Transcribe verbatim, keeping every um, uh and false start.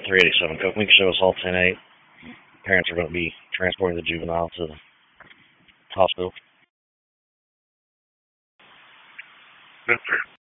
three eighty-seven. Coke, we can show us all ten eight. Parents are going to be transporting the juvenile to the hospital. Yes, sir.